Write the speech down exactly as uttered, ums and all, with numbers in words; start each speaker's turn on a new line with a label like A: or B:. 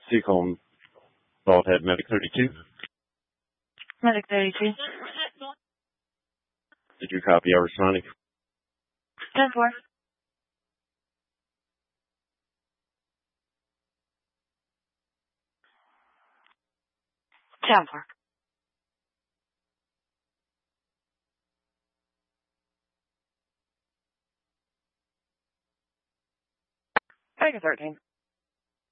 A: Seacombe, Bald Head, Medic thirty-two.
B: Medic thirty-two.
A: Did you copy our responding?
B: ten four. ten four. Medic thirteen.